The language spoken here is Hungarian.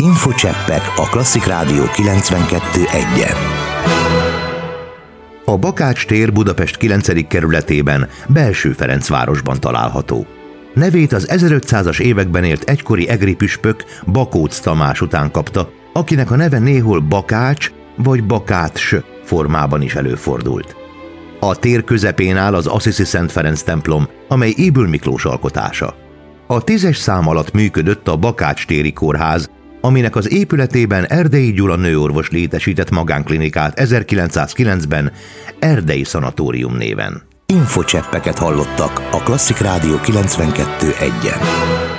Infocseppek a Klasszik Rádió 92.1-en. A Bakács tér Budapest 9. kerületében, Belső Ferencvárosban található. Nevét az 1500-as években élt egykori egri püspök Bakóc Tamás után kapta, akinek a neve néhol Bakács vagy Bakács formában is előfordult. A tér közepén áll az Assisi Szent Ferenc templom, amely Ybl Miklós alkotása. A 10-es szám alatt működött a Bakács téri kórház, aminek az épületében Erdei Gyula nőorvos létesített magánklinikát 1909-ben Erdei Szanatórium néven. Infocseppeket hallottak a Klasszik Rádió 92.1-en.